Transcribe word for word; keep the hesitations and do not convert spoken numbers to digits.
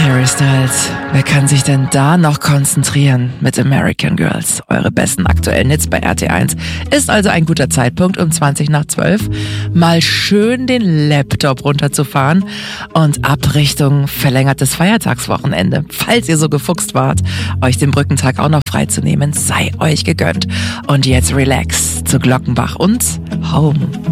Harry Styles, wer kann sich denn da noch konzentrieren mit American Girls? Eure besten aktuellen Hits bei R T eins. Ist also ein guter Zeitpunkt, um zwanzig nach zwölf mal schön den Laptop runterzufahren und ab Richtung verlängertes Feiertagswochenende. Falls ihr so gefuchst wart, euch den Brückentag auch noch freizunehmen, sei euch gegönnt. Und jetzt relax zu Glockenbach und Home.